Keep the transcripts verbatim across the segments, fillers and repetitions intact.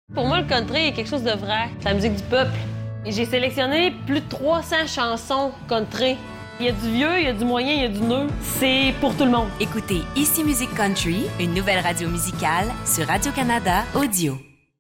Pour moi, le country est quelque chose de vrai. C'est la musique du peuple. Et j'ai sélectionné plus de trois cents chansons country. Il y a du vieux, il y a du moyen, il y a du neuf. C'est pour tout le monde. Écoutez Ici Musique Country, une nouvelle radio musicale sur Radio-Canada Audio.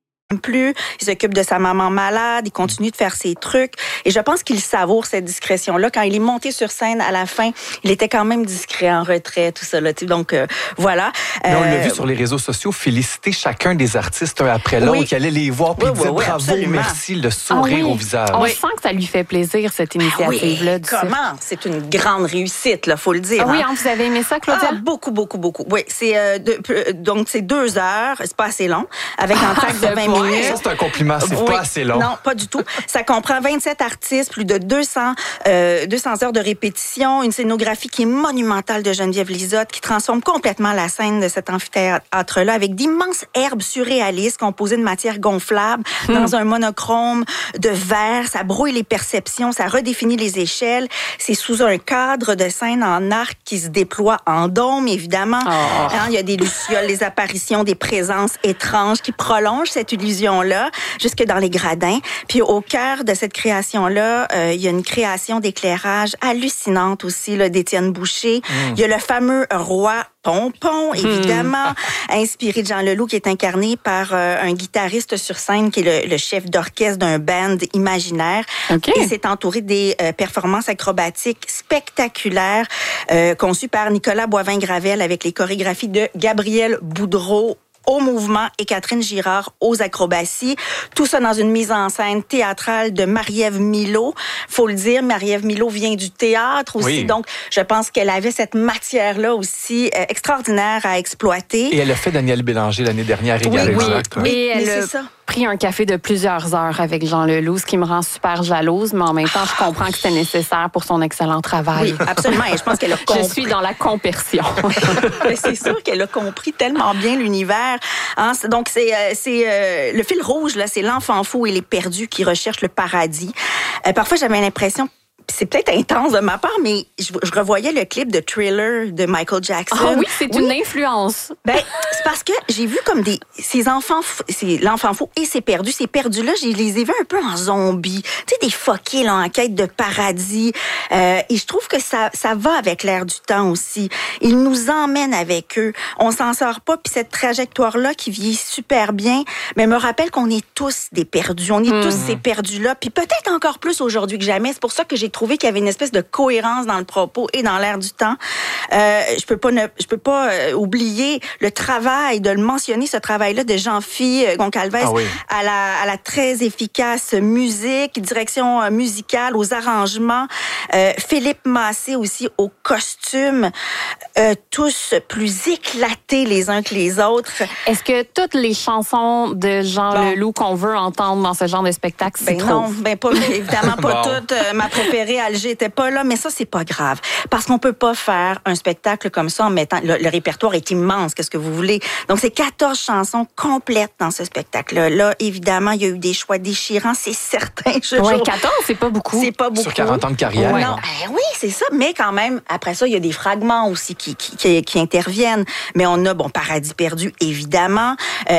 Plus, il s'occupe de sa maman malade, il continue de faire ses trucs et je pense qu'il savoure cette discrétion-là. Quand il est monté sur scène à la fin, il était quand même discret, en retrait, tout ça. Là, donc euh, voilà. Mais on euh, l'a vu sur les réseaux sociaux, féliciter chacun des artistes un après l'autre, Oui. qui allait les voir puis Oui, dire oui, oui, bravo, absolument. merci, le sourire Ah oui. au visage. On Oui. sent que ça lui fait plaisir, cette initiative-là. oui, du comment? C'est une grande réussite, là, faut le dire. Ah oui, hein. hein, vous avez aimé ça, Claudia? Ah, beaucoup, beaucoup, beaucoup. Oui, c'est euh, de- euh, donc c'est deux heures, c'est pas assez long, avec un track de vingt Ouais. minutes. Ça, c'est un compliment, c'est Oui. pas assez long. Non, pas du tout. Ça comprend vingt-sept artistes, plus de deux cents, euh, deux cents heures de répétition, une scénographie qui est monumentale de Geneviève Lizotte, qui transforme complètement la scène de cet amphithéâtre-là avec d'immenses herbes surréalistes composées de matière gonflable Hmm. dans un monochrome de verre. Ça brouille les perceptions, ça redéfinit les échelles. C'est sous un cadre de scène en arc qui se déploie en dôme, évidemment. Oh. Hein, il y a des lucioles, des apparitions, des présences étranges qui prolongent cette illusion-là jusque dans les gradins. Puis au cœur de cette création-là, euh, il y a une création d'éclairage hallucinante aussi là, d'Étienne Boucher. Mm. Il y a le fameux roi Pompon, évidemment, inspiré de Jean Leloup, qui est incarné par euh, un guitariste sur scène qui est le, le chef d'orchestre d'un band imaginaire. OK. Et c'est entouré des euh, performances acrobatiques spectaculaires euh, conçues par Nicolas Boivin-Gravel avec les chorégraphies de Gabriel Boudreau au mouvement et Catherine Girard aux acrobaties. Tout ça dans une mise en scène théâtrale de Marie-Ève Milot. Faut le dire, Marie-Ève Milot vient du théâtre aussi. Oui. Donc, je pense qu'elle avait cette matière-là aussi euh, extraordinaire à exploiter. Et elle a fait Daniel Bélanger l'année dernière également. oui, Exact. oui. Et mais elle c'est a ça. pris un café de plusieurs heures avec Jean Leloup, ce qui me rend super jalouse, mais en même temps, je comprends que c'était nécessaire pour son excellent travail. Oui, absolument. Et je pense qu'elle a compris. Je suis dans la compersion. Mais c'est sûr qu'elle a compris tellement bien l'univers. Hein? C'est- Donc, c'est, euh, c'est euh, le fil rouge, là, c'est l'enfant fou et les perdus qui recherchent le paradis. Euh, parfois, j'avais l'impression, puis c'est peut-être intense de ma part, mais je, je revoyais le clip de Thriller de Michael Jackson. Ah oui, c'est une influence. Ben, c'est parce que j'ai vu comme des ces enfants, fou- c'est l'enfant fou et ces perdus, ces perdus là, je les ai vus un peu en zombies, tu sais des fuckés là en quête de paradis. Euh, et je trouve que ça ça va avec l'air du temps aussi. Ils nous emmènent avec eux. On s'en sort pas, puis cette trajectoire là qui vieillit super bien, mais me rappelle qu'on est tous des perdus. On est Mm. tous ces perdus là, puis peut-être encore plus aujourd'hui que jamais. C'est pour ça que j'ai trouvé qu'il y avait une espèce de cohérence dans le propos et dans l'air du temps. Euh, je peux pas ne, je peux pas euh, oublier le travail de le mentionner, ce travail-là de Jean-Phi euh, Goncalves Ah oui. à la à la très efficace musique, direction euh, musicale, aux arrangements. Euh, Philippe Massé aussi aux costumes, euh, tous plus éclatés les uns que les autres. Est-ce que toutes les chansons de Jean Bon. Leloup qu'on veut entendre dans ce genre de spectacle, c'est Ben trop? non, ben pas évidemment pas Bon. toutes. Euh, ma préférée, Alger, était pas là, mais ça c'est pas grave parce qu'on peut pas faire un spectacle comme ça en mettant le, le répertoire est immense. Qu'est-ce que vous voulez? Donc c'est quatorze chansons complètes dans ce spectacle-là. Là, évidemment, il y a eu des choix déchirants, c'est certain. Je Ouais, je- quatorze, c'est pas beaucoup. C'est pas beaucoup. Sur quarante ans de carrière. Non, eh oui, c'est ça. Mais quand même, après ça, il y a des fragments aussi qui, qui, qui, qui interviennent. Mais on a, bon, Paradis perdu, évidemment.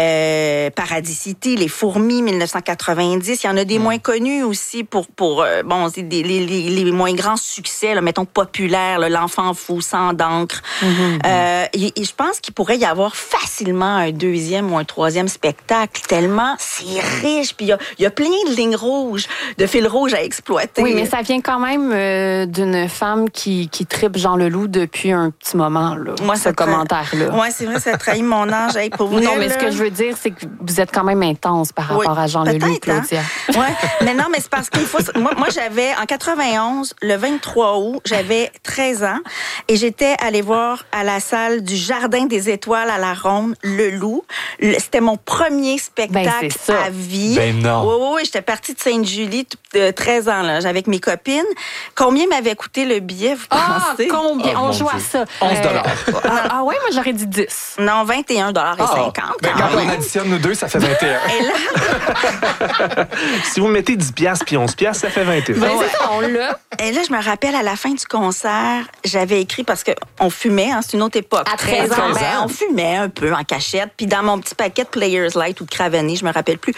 Euh, Paradis City, Les Fourmis, dix-neuf cent quatre-vingt-dix. Il y en a des moins connus aussi pour, pour euh, bon, c'est des, les, les, les moins grands succès, là, mettons, populaires, là, L'Enfant fou, Sang d'encre. Euh, et, et je pense qu'il pourrait y avoir facilement un deuxième ou un troisième spectacle, tellement c'est riche. Puis il y a, il y a plein de lignes rouges, de fils rouges à exploiter. Oui, mais ça vient quand même euh, d'une femme qui, qui tripe Jean Leloup depuis un petit moment, là, Moi, ce ça tra- commentaire-là. Ouais, c'est vrai, ça trahit mon âge. Hey, pour vrai, Non, mais là. ce que je veux dire, c'est que vous êtes quand même intense par Oui, rapport à Jean peut-être, Leloup, Claudia. Hein? Ouais, mais non, mais c'est parce qu'il faut. Moi, moi j'avais en quatre-vingt-onze, le vingt-trois août, j'avais treize ans et j'étais allée voir à la salle du Jardin des Étoiles à la Ronde Le Loup. Le- C'était mon premier spectacle Ben, c'est ça. à vie. Ben non. Oui, oui, oui. J'étais partie de Sainte-Julie, tout- de treize ans là, avec mes copines. Combien m'avait coûté le billet, vous Ah, pensez? combien? Oh, On mon joue à Dieu. ça. onze dollars. ah, ah ouais, moi j'aurais dit dix. Non, vingt et un dollars cinquante. Ben, quand on additionne nous deux, ça fait vingt et un. Et là, Si vous mettez dix piastres puis onze piastres, ça fait vingt et un. Ben, c'est ça, on l'a. Et là, je me rappelle, à la fin du concert, j'avais écrit, parce qu'on fumait, hein, c'est une autre époque. À treize ans, ben, ans. on fumait un peu en cachette. Puis dans mon petit paquet de Players Light ou de Cravenny, je me rappelle plus,